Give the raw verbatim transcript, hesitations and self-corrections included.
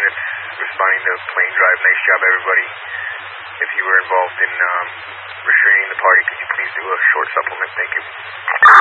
units responding to plane drive. Nice job, everybody. If you were involved in um, restraining the party, could you please do a short supplement? Thank you.